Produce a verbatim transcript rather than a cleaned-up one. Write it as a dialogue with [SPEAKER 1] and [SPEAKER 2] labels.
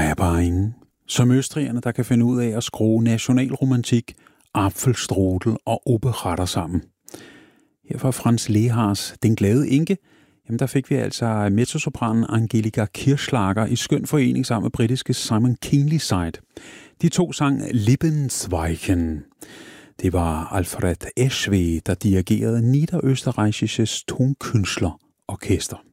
[SPEAKER 1] er bare ingen som østrigerne, der kan finde ud af at skrue nationalromantik, apfelstrudel og operetter sammen. Her fra Franz Lehars Den glade enke, jamen der fik vi altså mezzosopranen Angelika Kirchschlager i skøn forening sammen med britiske Simon Keenlyside. De to sang Lebensweichen. Det var Alfred Eschwege, der dirigerede Niederösterreichisches Tonkünstlerorchester.